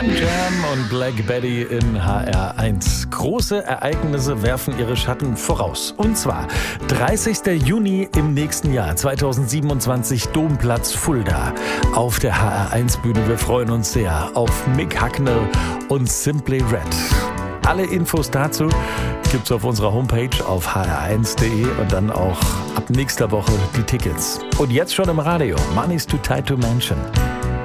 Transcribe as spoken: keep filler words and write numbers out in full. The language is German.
Van Jam und Black Betty in H R eins. Große Ereignisse werfen ihre Schatten voraus. Und zwar dreißigster Juni im nächsten Jahr, zweitausendsiebenundzwanzig, Domplatz Fulda. Auf der H R eins Bühne. Wir freuen uns sehr auf Mick Hucknall und Simply Red. Alle Infos dazu gibt's auf unserer Homepage auf h r eins punkt d e und dann auch ab nächster Woche die Tickets. Und jetzt schon im Radio. Money's Too Tight to Mention.